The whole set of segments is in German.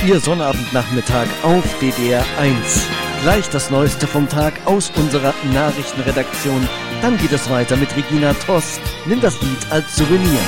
Ihr Sonnabendnachmittag auf DDR 1. Gleich das Neueste vom Tag aus unserer Nachrichtenredaktion. Dann geht es weiter mit Regina Toss. Nimm das Lied als Souvenir.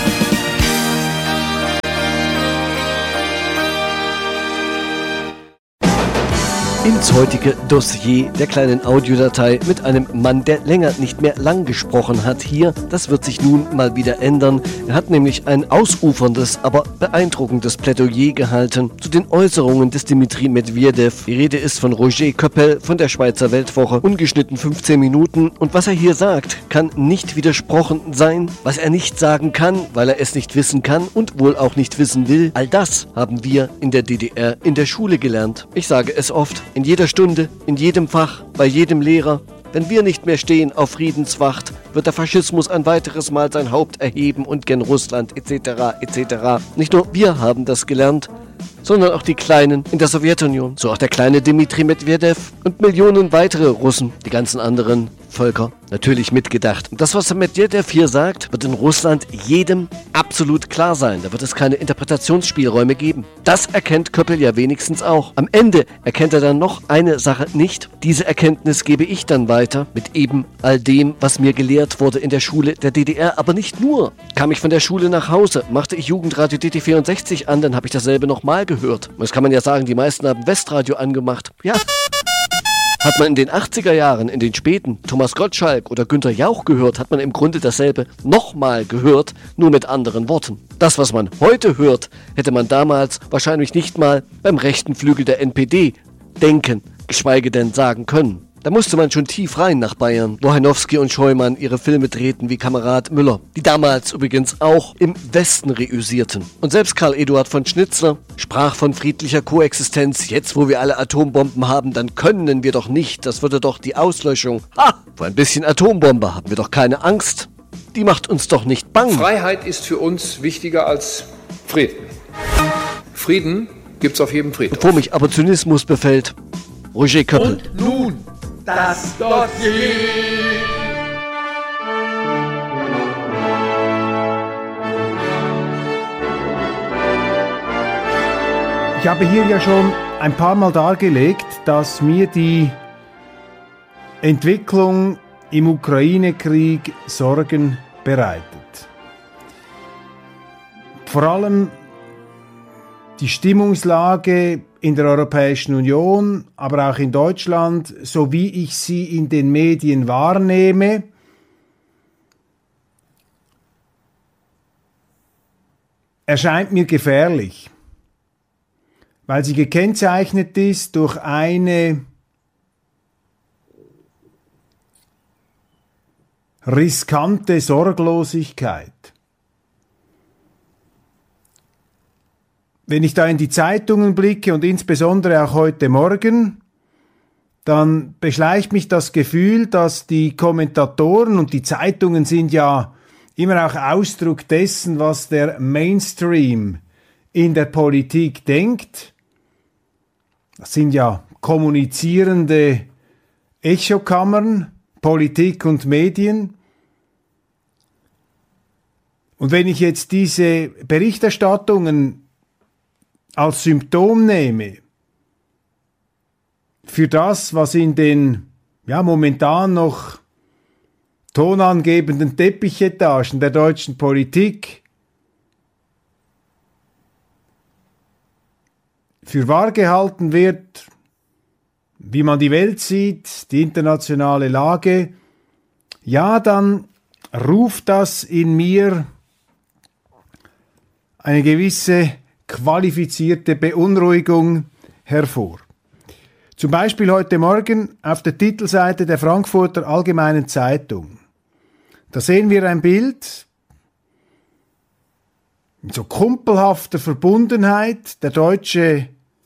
Ins heutige Dossier der kleinen Audiodatei mit einem Mann, der länger nicht mehr lang gesprochen hat hier. Das wird sich nun mal wieder ändern. Er hat nämlich ein ausuferndes, aber beeindruckendes Plädoyer gehalten zu den Äußerungen des Dmitri Medvedev. Die Rede ist von Roger Köppel von der Schweizer Weltwoche. Ungeschnitten 15 Minuten. Und was er hier sagt, kann nicht widersprochen sein. Was er nicht sagen kann, weil er es nicht wissen kann und wohl auch nicht wissen will. All das haben wir in der DDR in der Schule gelernt. Ich sage es oft. In jeder Stunde, in jedem Fach, bei jedem Lehrer. Wenn wir nicht mehr stehen auf Friedenswacht, wird der Faschismus ein weiteres Mal sein Haupt erheben und gen Russland etc. etc. Nicht nur wir haben das gelernt, sondern auch die Kleinen in der Sowjetunion. So auch der kleine Dmitri Medvedev und Millionen weitere Russen, die ganzen anderen Völker, natürlich mitgedacht. Und das, was Medvedev hier sagt, wird in Russland jedem absolut klar sein. Da wird es keine Interpretationsspielräume geben. Das erkennt Köppel ja wenigstens auch. Am Ende erkennt er dann noch eine Sache nicht. Diese Erkenntnis gebe ich dann weiter mit eben all dem, was mir gelehrt wurde in der Schule der DDR. Aber nicht nur. Kam ich von der Schule nach Hause, machte ich Jugendradio DT64 an, dann habe ich dasselbe nochmal gehört. Und das kann man ja sagen, die meisten haben Westradio angemacht. Ja. Hat man in den 80er Jahren, in den späten, Thomas Gottschalk oder Günther Jauch gehört, hat man im Grunde dasselbe nochmal gehört, nur mit anderen Worten. Das, was man heute hört, hätte man damals wahrscheinlich nicht mal beim rechten Flügel der NPD denken, geschweige denn sagen können. Da musste man schon tief rein nach Bayern, wo Heinowski und Scheumann ihre Filme drehten wie Kamerad Müller, die damals übrigens auch im Westen reüssierten. Und selbst Karl Eduard von Schnitzler sprach von friedlicher Koexistenz. Jetzt, wo wir alle Atombomben haben, dann können wir doch nicht. Das würde doch die Auslöschung. Vor ein bisschen Atombombe haben wir doch keine Angst. Die macht uns doch nicht bang. Freiheit ist für uns wichtiger als Frieden. Frieden gibt's auf jedem Friedhof. Bevor mich aber Zynismus befällt, Roger Köppel. Und nun das Dossier. Ich habe hier ja schon ein paar Mal dargelegt, dass mir die Entwicklung im Ukraine-Krieg Sorgen bereitet. Vor allem die Stimmungslage in der Europäischen Union, aber auch in Deutschland, so wie ich sie in den Medien wahrnehme, erscheint mir gefährlich, weil sie gekennzeichnet ist durch eine riskante Sorglosigkeit. Wenn ich da in die Zeitungen blicke und insbesondere auch heute Morgen, dann beschleicht mich das Gefühl, dass die Kommentatoren und die Zeitungen sind ja immer auch Ausdruck dessen, was der Mainstream in der Politik denkt. Das sind ja kommunizierende Echokammern, Politik und Medien. Und wenn ich jetzt diese Berichterstattungen als Symptom nehme für das, was in den momentan noch tonangebenden Teppichetagen der deutschen Politik für wahr gehalten wird, wie man die Welt sieht, die internationale Lage, ja, dann ruft das in mir eine gewisse qualifizierte Beunruhigung hervor. Zum Beispiel heute Morgen auf der Titelseite der Frankfurter Allgemeinen Zeitung. Da sehen wir ein Bild mit so kumpelhafter Verbundenheit. Der deutsche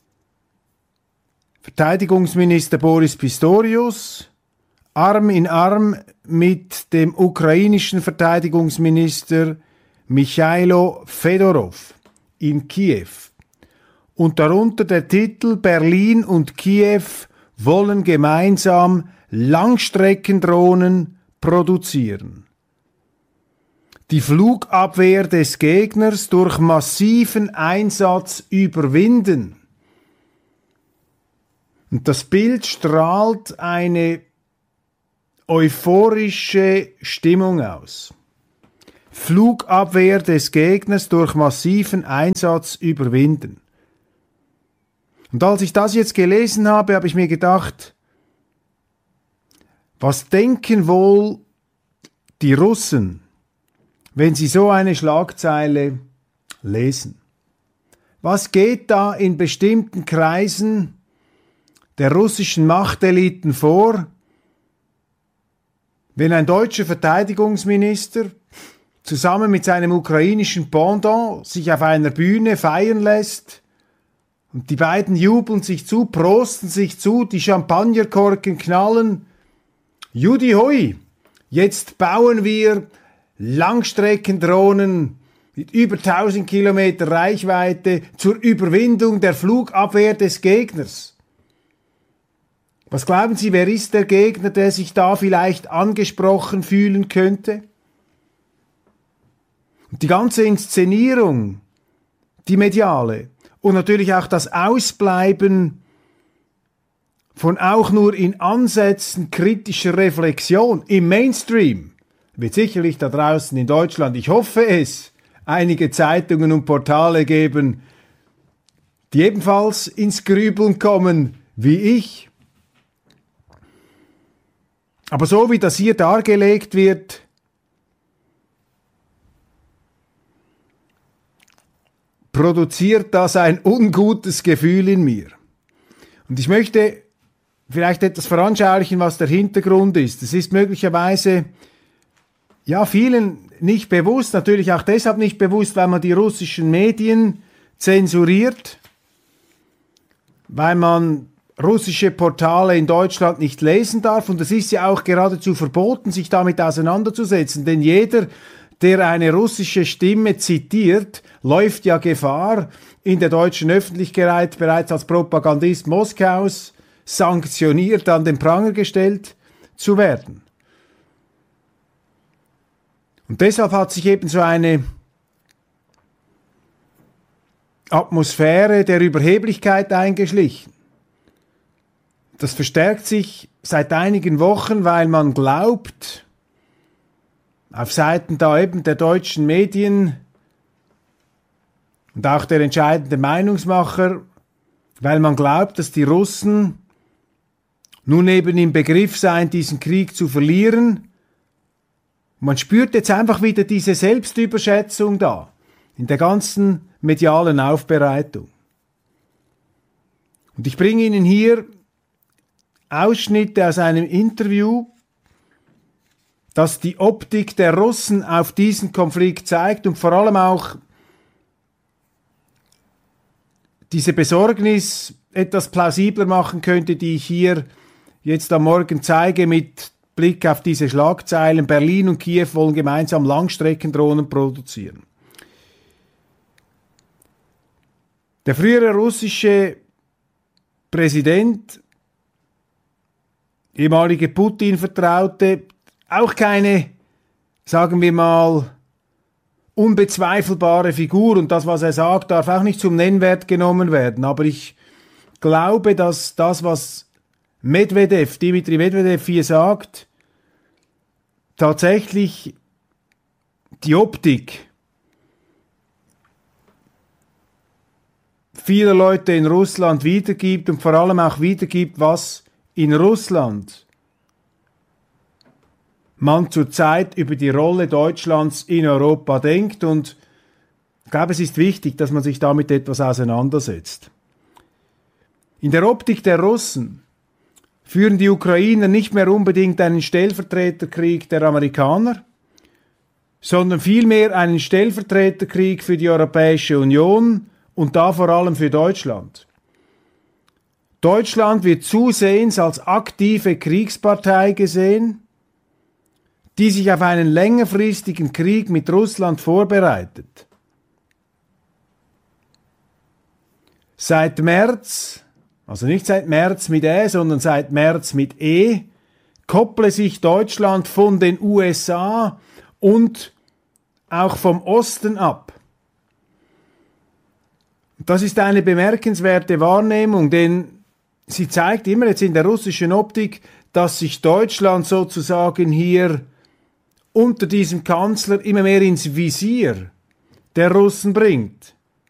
Verteidigungsminister Boris Pistorius, Arm in Arm mit dem ukrainischen Verteidigungsminister Michailo Fedorov in Kiew. Und darunter der Titel Berlin und Kiew wollen gemeinsam Langstreckendrohnen produzieren. Die Flugabwehr des Gegners durch massiven Einsatz überwinden. Und das Bild strahlt eine euphorische Stimmung aus. Flugabwehr des Gegners durch massiven Einsatz überwinden. Und als ich das jetzt gelesen habe, habe ich mir gedacht, was denken wohl die Russen, wenn sie so eine Schlagzeile lesen? Was geht da in bestimmten Kreisen der russischen Machteliten vor, wenn ein deutscher Verteidigungsminister zusammen mit seinem ukrainischen Pendant sich auf einer Bühne feiern lässt und die beiden jubeln sich zu, prosten sich zu, die Champagnerkorken knallen. Judi hoi, jetzt bauen wir Langstreckendrohnen mit über 1000 Kilometer Reichweite zur Überwindung der Flugabwehr des Gegners. Was glauben Sie, wer ist der Gegner, der sich da vielleicht angesprochen fühlen könnte? Und die ganze Inszenierung, die mediale und natürlich auch das Ausbleiben von auch nur in Ansätzen kritischer Reflexion im Mainstream wird sicherlich da draußen in Deutschland, ich hoffe es, einige Zeitungen und Portale geben, die ebenfalls ins Grübeln kommen wie ich. Aber so wie das hier dargelegt wird, produziert das ein ungutes Gefühl in mir. Und ich möchte vielleicht etwas veranschaulichen, was der Hintergrund ist. Es ist möglicherweise vielen nicht bewusst, natürlich auch deshalb nicht bewusst, weil man die russischen Medien zensuriert, weil man russische Portale in Deutschland nicht lesen darf. Und es ist ja auch geradezu verboten, sich damit auseinanderzusetzen. Denn jeder, der eine russische Stimme zitiert, läuft ja Gefahr, in der deutschen Öffentlichkeit bereits als Propagandist Moskaus sanktioniert an den Pranger gestellt zu werden. Und deshalb hat sich eben so eine Atmosphäre der Überheblichkeit eingeschlichen. Das verstärkt sich seit einigen Wochen, weil man glaubt, auf Seiten da eben der deutschen Medien und auch der entscheidenden Meinungsmacher, weil man glaubt, dass die Russen nun eben im Begriff seien, diesen Krieg zu verlieren. Man spürt jetzt einfach wieder diese Selbstüberschätzung da, in der ganzen medialen Aufbereitung. Und ich bringe Ihnen hier Ausschnitte aus einem Interview, das die Optik der Russen auf diesen Konflikt zeigt und vor allem auch diese Besorgnis etwas plausibler machen könnte, die ich hier jetzt am Morgen zeige mit Blick auf diese Schlagzeilen. Berlin und Kiew wollen gemeinsam Langstreckendrohnen produzieren. Der frühere russische Präsident, ehemalige Putin-Vertraute, auch keine, sagen wir mal, unbezweifelbare Figur, und das, was er sagt, darf auch nicht zum Nennwert genommen werden. Aber ich glaube, dass das, was Dimitri Medvedev hier sagt, tatsächlich die Optik vieler Leute in Russland wiedergibt und vor allem auch wiedergibt, was in Russland man zurzeit über die Rolle Deutschlands in Europa denkt. Und ich glaube, es ist wichtig, dass man sich damit etwas auseinandersetzt. In der Optik der Russen führen die Ukrainer nicht mehr unbedingt einen Stellvertreterkrieg der Amerikaner, sondern vielmehr einen Stellvertreterkrieg für die Europäische Union und da vor allem für Deutschland. Deutschland wird zusehends als aktive Kriegspartei gesehen, die sich auf einen längerfristigen Krieg mit Russland vorbereitet. Seit März, also nicht seit März mit Ä, sondern seit März mit E, kopple sich Deutschland von den USA und auch vom Osten ab. Das ist eine bemerkenswerte Wahrnehmung, denn sie zeigt immer jetzt in der russischen Optik, dass sich Deutschland sozusagen hier unter diesem Kanzler immer mehr ins Visier der Russen bringt.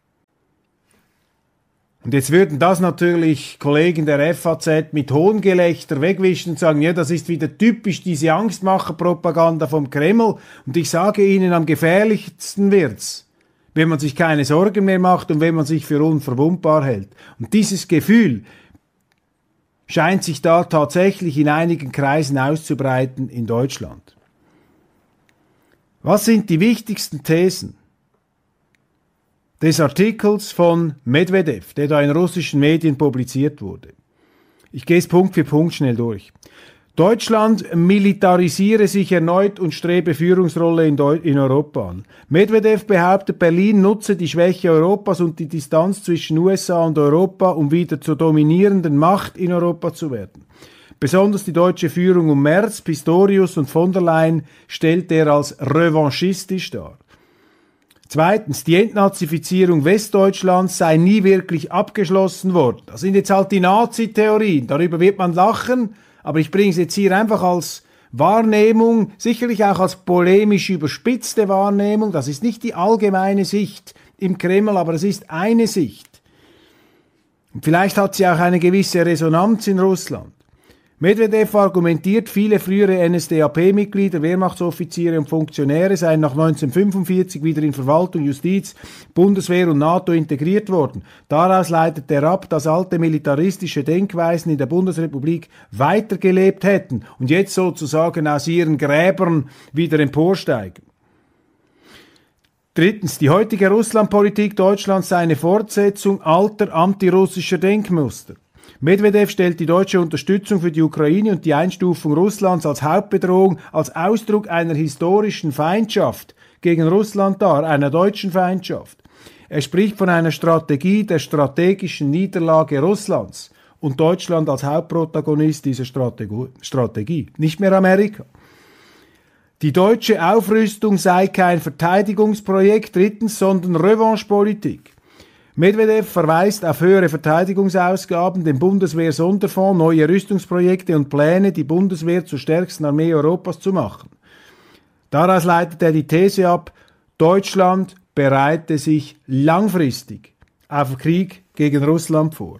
Und jetzt würden das natürlich Kollegen der FAZ mit Hohngelächter wegwischen und sagen, ja, das ist wieder typisch diese Angstmacherpropaganda vom Kreml. Und ich sage Ihnen, am gefährlichsten wird's, wenn man sich keine Sorgen mehr macht und wenn man sich für unverwundbar hält. Und dieses Gefühl scheint sich da tatsächlich in einigen Kreisen auszubreiten in Deutschland. Was sind die wichtigsten Thesen des Artikels von Medvedev, der da in russischen Medien publiziert wurde? Ich gehe es Punkt für Punkt schnell durch. Deutschland militarisiere sich erneut und strebe Führungsrolle in Europa an. Medvedev behauptet, Berlin nutze die Schwäche Europas und die Distanz zwischen USA und Europa, um wieder zur dominierenden Macht in Europa zu werden. Besonders die deutsche Führung um Merz, Pistorius und von der Leyen stellt er als revanchistisch dar. Zweitens, die Entnazifizierung Westdeutschlands sei nie wirklich abgeschlossen worden. Das sind jetzt halt die Nazi-Theorien, darüber wird man lachen, aber ich bringe es jetzt hier einfach als Wahrnehmung, sicherlich auch als polemisch überspitzte Wahrnehmung. Das ist nicht die allgemeine Sicht im Kreml, aber es ist eine Sicht. Und vielleicht hat sie auch eine gewisse Resonanz in Russland. Medvedev argumentiert, viele frühere NSDAP-Mitglieder, Wehrmachtsoffiziere und Funktionäre seien nach 1945 wieder in Verwaltung, Justiz, Bundeswehr und NATO integriert worden. Daraus leitet er ab, dass alte militaristische Denkweisen in der Bundesrepublik weitergelebt hätten und jetzt sozusagen aus ihren Gräbern wieder emporsteigen. Drittens, die heutige Russlandpolitik Deutschlands sei eine Fortsetzung alter antirussischer Denkmuster. Medvedev stellt die deutsche Unterstützung für die Ukraine und die Einstufung Russlands als Hauptbedrohung als Ausdruck einer historischen Feindschaft gegen Russland dar, einer deutschen Feindschaft. Er spricht von einer Strategie der strategischen Niederlage Russlands und Deutschland als Hauptprotagonist dieser Strategie, nicht mehr Amerika. Die deutsche Aufrüstung sei kein Verteidigungsprojekt, drittens, sondern Revanchepolitik. Medvedev verweist auf höhere Verteidigungsausgaben, den Bundeswehr-Sonderfonds, neue Rüstungsprojekte und Pläne, die Bundeswehr zur stärksten Armee Europas zu machen. Daraus leitet er die These ab, Deutschland bereite sich langfristig auf Krieg gegen Russland vor.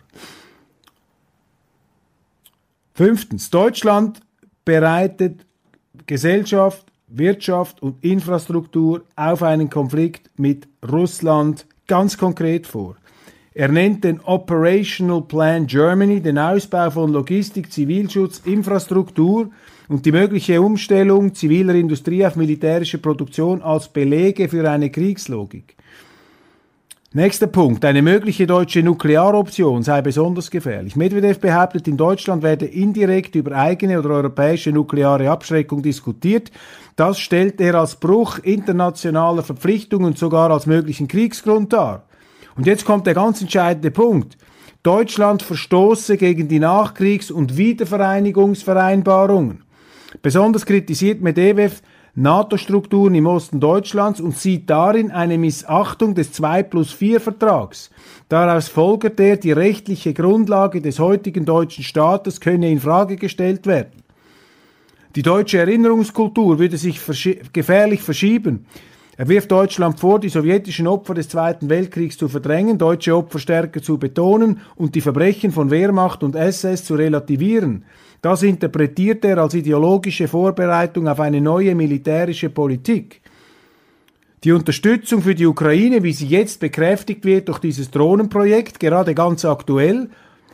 Fünftens, Deutschland bereitet Gesellschaft, Wirtschaft und Infrastruktur auf einen Konflikt mit Russland ganz konkret vor. Er nennt den Operational Plan Germany, den Ausbau von Logistik, Zivilschutz, Infrastruktur und die mögliche Umstellung ziviler Industrie auf militärische Produktion als Belege für eine Kriegslogik. Nächster Punkt. Eine mögliche deutsche Nuklearoption sei besonders gefährlich. Medvedev behauptet, in Deutschland werde indirekt über eigene oder europäische nukleare Abschreckung diskutiert. Das stellt er als Bruch internationaler Verpflichtungen und sogar als möglichen Kriegsgrund dar. Und jetzt kommt der ganz entscheidende Punkt. Deutschland verstoße gegen die Nachkriegs- und Wiedervereinigungsvereinbarungen. Besonders kritisiert Medvedev NATO-Strukturen im Osten Deutschlands und sieht darin eine Missachtung des 2+4-Vertrags. Daraus folgert er, die rechtliche Grundlage des heutigen deutschen Staates könne in Frage gestellt werden. Die deutsche Erinnerungskultur würde sich gefährlich verschieben. Er wirft Deutschland vor, die sowjetischen Opfer des Zweiten Weltkriegs zu verdrängen, deutsche Opfer stärker zu betonen und die Verbrechen von Wehrmacht und SS zu relativieren. Das interpretiert er als ideologische Vorbereitung auf eine neue militärische Politik. Die Unterstützung für die Ukraine, wie sie jetzt bekräftigt wird durch dieses Drohnenprojekt, gerade ganz aktuell,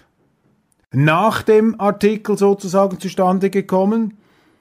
nach dem Artikel sozusagen zustande gekommen,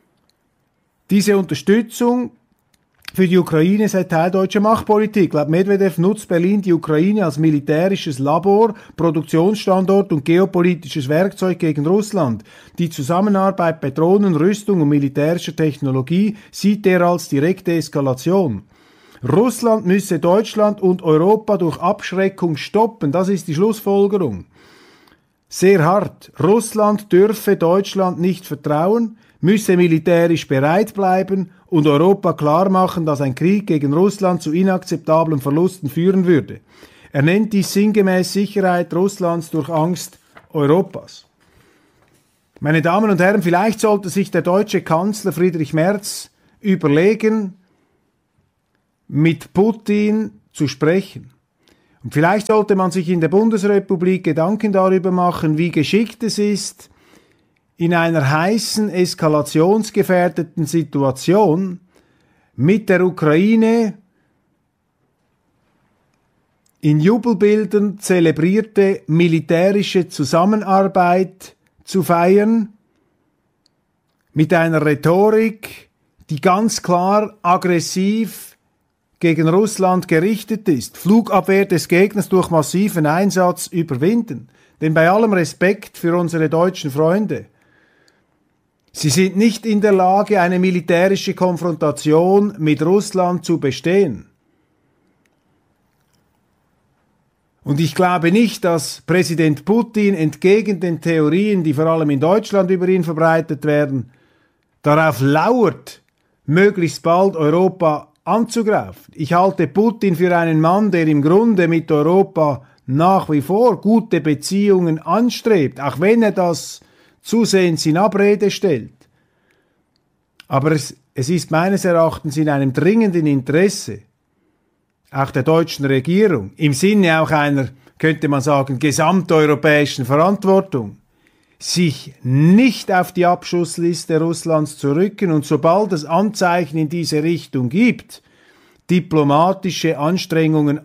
diese Unterstützung für die Ukraine sei Teil deutscher Machtpolitik. Laut Medvedev nutzt Berlin die Ukraine als militärisches Labor, Produktionsstandort und geopolitisches Werkzeug gegen Russland. Die Zusammenarbeit bei Drohnen, Rüstung und militärischer Technologie sieht er als direkte Eskalation. Russland müsse Deutschland und Europa durch Abschreckung stoppen. Das ist die Schlussfolgerung. Sehr hart. Russland dürfe Deutschland nicht vertrauen, müsse militärisch bereit bleiben und Europa klarmachen, dass ein Krieg gegen Russland zu inakzeptablen Verlusten führen würde. Er nennt dies sinngemäß Sicherheit Russlands durch Angst Europas. Meine Damen und Herren, vielleicht sollte sich der deutsche Kanzler Friedrich Merz überlegen, mit Putin zu sprechen. Und vielleicht sollte man sich in der Bundesrepublik Gedanken darüber machen, wie geschickt es ist, in einer heißen, eskalationsgefährdeten Situation mit der Ukraine in Jubelbildern zelebrierte militärische Zusammenarbeit zu feiern, mit einer Rhetorik, die ganz klar aggressiv gegen Russland gerichtet ist. Flugabwehr des Gegners durch massiven Einsatz überwinden. Denn bei allem Respekt für unsere deutschen Freunde, sie sind nicht in der Lage, eine militärische Konfrontation mit Russland zu bestehen. Und ich glaube nicht, dass Präsident Putin entgegen den Theorien, die vor allem in Deutschland über ihn verbreitet werden, darauf lauert, möglichst bald Europa anzugreifen. Ich halte Putin für einen Mann, der im Grunde mit Europa nach wie vor gute Beziehungen anstrebt, auch wenn er das zusehends in Abrede stellt. Aber es ist meines Erachtens in einem dringenden Interesse, auch der deutschen Regierung, im Sinne auch einer, könnte man sagen, gesamteuropäischen Verantwortung, sich nicht auf die Abschussliste Russlands zu rücken und sobald es Anzeichen in diese Richtung gibt, diplomatische Anstrengungen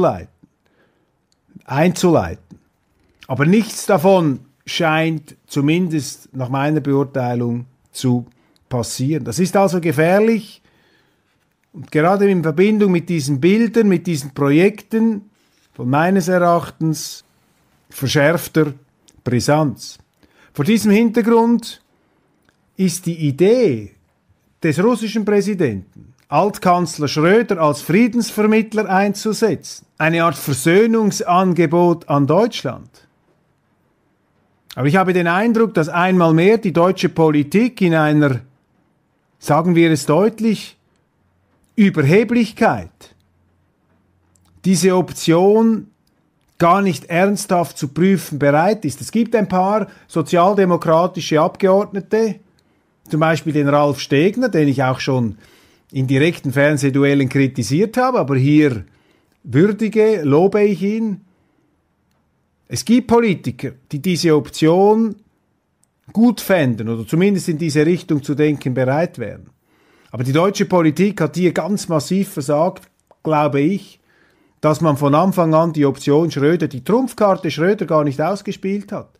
einzuleiten. Aber nichts davon scheint zumindest nach meiner Beurteilung zu passieren. Das ist also gefährlich. Und gerade in Verbindung mit diesen Bildern, mit diesen Projekten, von meines Erachtens verschärfter Brisanz. Vor diesem Hintergrund ist die Idee des russischen Präsidenten, Altkanzler Schröder als Friedensvermittler einzusetzen, eine Art Versöhnungsangebot an Deutschland. Aber ich habe den Eindruck, dass einmal mehr die deutsche Politik in einer, sagen wir es deutlich, Überheblichkeit diese Option gar nicht ernsthaft zu prüfen bereit ist. Es gibt ein paar sozialdemokratische Abgeordnete, zum Beispiel den Ralf Stegner, den ich auch schon in direkten Fernsehduellen kritisiert habe, aber hier lobe ich ihn. Es gibt Politiker, die diese Option gut fänden oder zumindest in diese Richtung zu denken bereit wären. Aber die deutsche Politik hat hier ganz massiv versagt, glaube ich, dass man von Anfang an die Option Schröder, die Trumpfkarte Schröder gar nicht ausgespielt hat.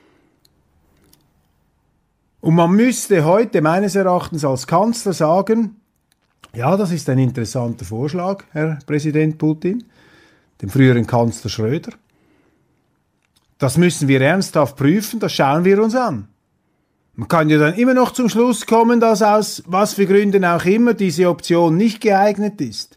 Und man müsste heute meines Erachtens als Kanzler sagen, ja, das ist ein interessanter Vorschlag, Herr Präsident Putin, dem früheren Kanzler Schröder. Das müssen wir ernsthaft prüfen, das schauen wir uns an. Man kann ja dann immer noch zum Schluss kommen, dass aus was für Gründen auch immer diese Option nicht geeignet ist.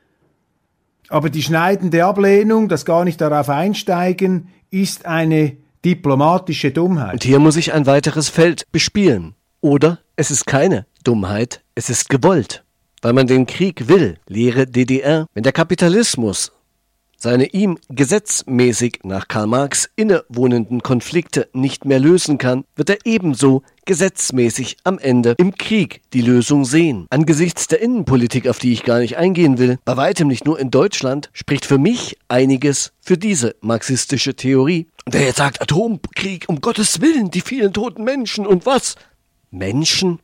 Aber die schneidende Ablehnung, das gar nicht darauf einsteigen, ist eine diplomatische Dummheit. Und hier muss ich ein weiteres Feld bespielen. Oder es ist keine Dummheit, es ist gewollt. Weil man den Krieg will, Lehre DDR. Wenn der Kapitalismus seine ihm gesetzmäßig nach Karl Marx innewohnenden Konflikte nicht mehr lösen kann, wird er ebenso gesetzmäßig am Ende im Krieg die Lösung sehen. Angesichts der Innenpolitik, auf die ich gar nicht eingehen will, bei weitem nicht nur in Deutschland, spricht für mich einiges für diese marxistische Theorie. Und wer jetzt sagt, Atomkrieg, um Gottes Willen, die vielen toten Menschen und was? Menschen?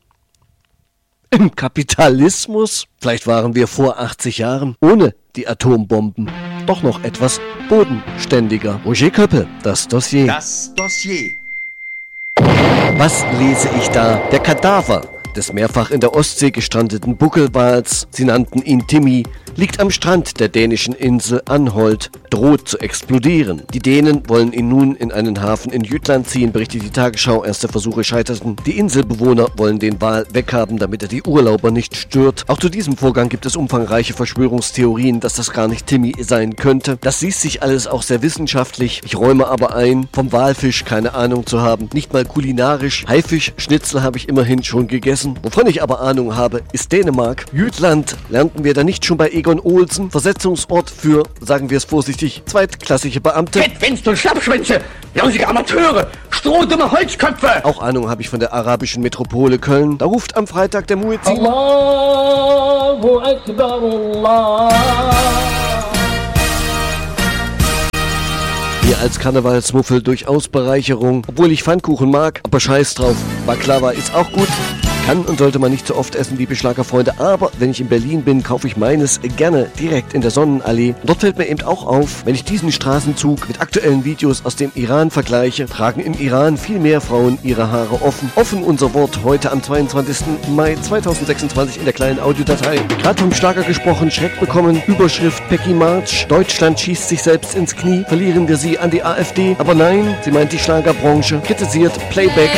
Im Kapitalismus? Vielleicht waren wir vor 80 Jahren ohne die Atombomben doch noch etwas bodenständiger. Roger Köppel, das Dossier. Das Dossier. Was lese ich da? Der Kadaver des mehrfach in der Ostsee gestrandeten Buckelwals, sie nannten ihn Timmy, liegt am Strand der dänischen Insel Anholt, droht zu explodieren. Die Dänen wollen ihn nun in einen Hafen in Jütland ziehen, berichtet die Tagesschau. Erste Versuche scheiterten. Die Inselbewohner wollen den Wal weghaben, damit er die Urlauber nicht stört. Auch zu diesem Vorgang gibt es umfangreiche Verschwörungstheorien, dass das gar nicht Timmy sein könnte. Das liest sich alles auch sehr wissenschaftlich. Ich räume aber ein, vom Walfisch keine Ahnung zu haben. Nicht mal kulinarisch. Haifischschnitzel habe ich immerhin schon gegessen. Wovon ich aber Ahnung habe, ist Dänemark. Jütland lernten wir da nicht schon bei Egon Olsen, Versetzungsort für, sagen wir es vorsichtig, zweitklassige Beamte. Fettwinst und Schlappschwänze, lausige Amateure, So dumme Holzköpfe! Auch Ahnung habe ich von der arabischen Metropole Köln. Da ruft am Freitag der Muezzin. Allahu Akbar, Allah. Hier als Karnevalsmuffel durchaus Bereicherung. Obwohl ich Pfannkuchen mag, aber scheiß drauf. Baklava ist auch gut. Kann und sollte man nicht so oft essen, liebe Schlagerfreunde, aber wenn ich in Berlin bin, kaufe ich meines gerne direkt in der Sonnenallee. Dort fällt mir eben auch auf, wenn ich diesen Straßenzug mit aktuellen Videos aus dem Iran vergleiche, tragen im Iran viel mehr Frauen ihre Haare offen. Offen unser Wort heute am 22. Mai 2026 in der kleinen Audiodatei. Gerade vom Schlager gesprochen, Schreck bekommen, Überschrift Peggy March, Deutschland schießt sich selbst ins Knie, verlieren wir sie an die AfD. Aber nein, sie meint die Schlagerbranche, kritisiert Playback.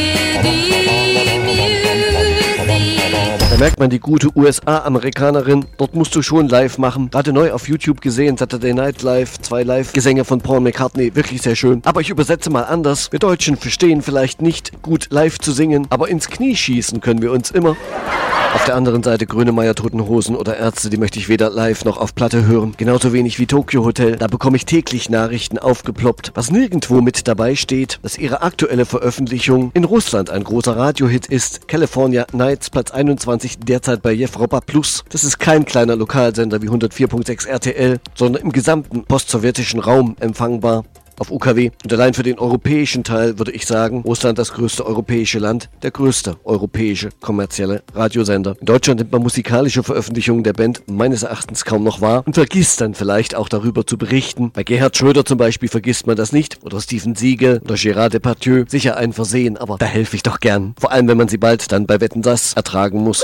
Da merkt man die gute USA-Amerikanerin, dort musst du schon live machen. Gerade neu auf YouTube gesehen, Saturday Night Live, 2 Live-Gesänge von Paul McCartney, wirklich sehr schön. Aber ich übersetze mal anders. Wir Deutschen verstehen vielleicht nicht gut live zu singen, aber ins Knie schießen können wir uns immer. Auf der anderen Seite Grönemeyer, Toten Hosen oder Ärzte, die möchte ich weder live noch auf Platte hören. Genauso wenig wie Tokyo Hotel. Da bekomme ich täglich Nachrichten aufgeploppt. Was nirgendwo mit dabei steht, dass ihre aktuelle Veröffentlichung in Russland ein großer Radiohit ist. California Nights, Platz 21, derzeit bei Jefropa Plus. Das ist kein kleiner Lokalsender wie 104.6 RTL, sondern im gesamten postsowjetischen Raum empfangbar. Auf UKW. Und allein für den europäischen Teil würde ich sagen, Russland das größte europäische Land, der größte europäische kommerzielle Radiosender. In Deutschland nimmt man musikalische Veröffentlichungen der Band meines Erachtens kaum noch wahr und vergisst dann vielleicht auch darüber zu berichten. Bei Gerhard Schröder zum Beispiel vergisst man das nicht. Oder Steven Siegel oder Gérard Depardieu. Sicher ein Versehen, aber da helfe ich doch gern. Vor allem, wenn man sie bald dann bei Wetten, dass ertragen muss.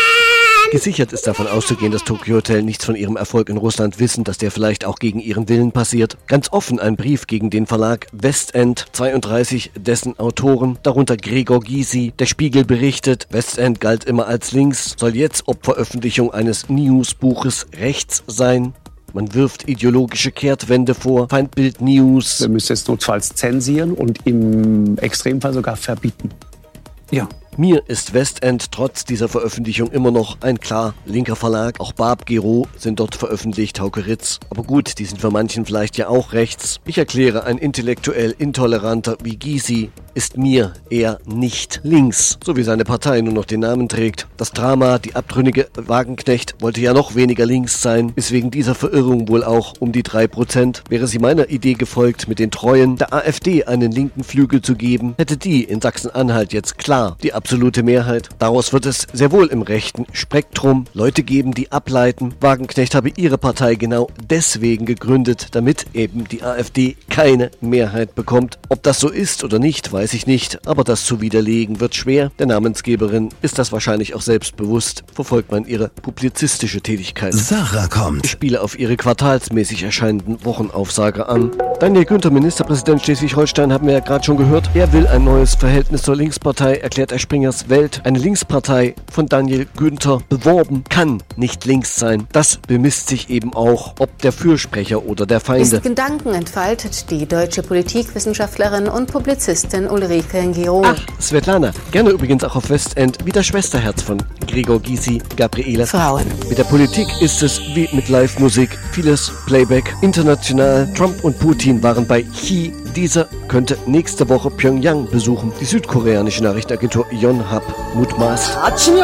Gesichert ist davon auszugehen, dass Tokyo Hotel nichts von ihrem Erfolg in Russland wissen, dass der vielleicht auch gegen ihren Willen passiert. Ganz offen ein Brief gegen den Verlag Westend, 32 dessen Autoren, darunter Gregor Gysi. Der Spiegel berichtet, Westend galt immer als links, soll jetzt ob Veröffentlichung eines News-Buches rechts sein. Man wirft ideologische Kehrtwende vor, Feindbild News. Wir müssen es notfalls zensieren und im Extremfall sogar verbieten. Ja. Mir ist Westend trotz dieser Veröffentlichung immer noch ein klar linker Verlag. Auch Barb Gero sind dort veröffentlicht, Hauke Ritz. Aber gut, die sind für manchen vielleicht ja auch rechts. Ich erkläre, ein intellektuell Intoleranter wie Gysi ist mir eher nicht links, so wie seine Partei nur noch den Namen trägt. Das Drama, die abtrünnige Wagenknecht, wollte ja noch weniger links sein, ist wegen dieser Verirrung wohl auch um die 3%. Wäre sie meiner Idee gefolgt, mit den Treuen der AfD einen linken Flügel zu geben, hätte die in Sachsen-Anhalt jetzt klar die absolute Mehrheit. Daraus wird es sehr wohl im rechten Spektrum Leute geben, die ableiten, Wagenknecht habe ihre Partei genau deswegen gegründet, damit eben die AfD keine Mehrheit bekommt. Ob das so ist oder nicht, weiß ich nicht, aber das zu widerlegen wird schwer. Der Namensgeberin ist das wahrscheinlich auch selbstbewusst, verfolgt man ihre publizistische Tätigkeit. Sarah kommt. Ich spiele auf ihre quartalsmäßig erscheinenden Wochenaufsager an. Daniel Günther, Ministerpräsident Schleswig-Holstein, haben wir ja gerade schon gehört. Er will ein neues Verhältnis zur Linkspartei, erklärt er Springers Welt. Eine Linkspartei von Daniel Günther beworben kann nicht links sein. Das bemisst sich eben auch, ob der Fürsprecher oder der Feinde. Diese Gedanken entfaltet die deutsche Politikwissenschaftlerin und Publizistin Ulrike Giro. Ach, Svetlana. Gerne übrigens auch auf Westend wie das Schwesterherz von Gregor Gysi, Gabriele. Frauen. Mit der Politik ist es wie mit Live-Musik. Vieles Playback. International. Trump und Putin waren bei Xi. Dieser könnte nächste Woche Pyongyang besuchen. Die südkoreanische Nachrichtenagentur Yonhap mutmaßt.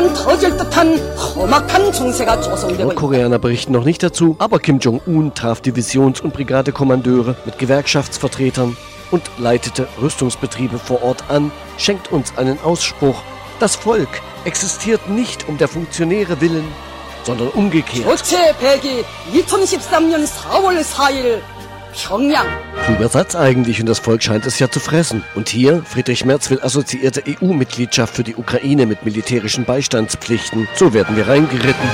Nordkoreaner berichten noch nicht dazu, aber Kim Jong-un traf Divisions- und Brigadekommandeure mit Gewerkschaftsvertretern und leitete Rüstungsbetriebe vor Ort an, schenkt uns einen Ausspruch. Das Volk existiert nicht um der Funktionäre willen, sondern umgekehrt. Kluger Satz eigentlich, und das Volk scheint es ja zu fressen. Und hier, Friedrich Merz will assoziierte EU-Mitgliedschaft für die Ukraine mit militärischen Beistandspflichten. So werden wir reingeritten.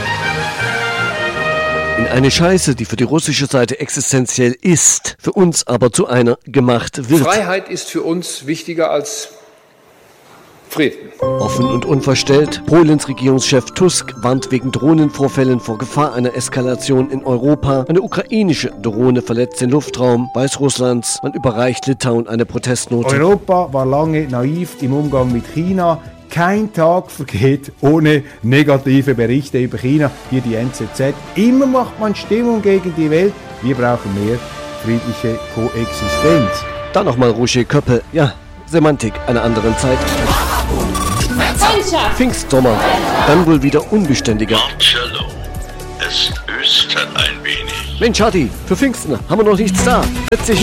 In eine Scheiße, die für die russische Seite existenziell ist, für uns aber zu einer gemacht wird. Freiheit ist für uns wichtiger als Frieden. Offen und unverstellt. Polens Regierungschef Tusk warnt wegen Drohnenvorfällen vor Gefahr einer Eskalation in Europa. Eine ukrainische Drohne verletzt den Luftraum Weißrusslands. Man überreicht Litauen eine Protestnote. Europa war lange naiv im Umgang mit China. Kein Tag vergeht ohne negative Berichte über China. Hier die NZZ. Immer macht man Stimmung gegen die Welt. Wir brauchen mehr friedliche Koexistenz. Dann nochmal Roger Köppel. Ja, Semantik einer anderen Zeit. Pfingstsommer, dann wohl wieder unbeständiger. Marcello, es östert ein wenig. Mensch, Hatti, für Pfingsten haben wir noch nichts da. Setz dich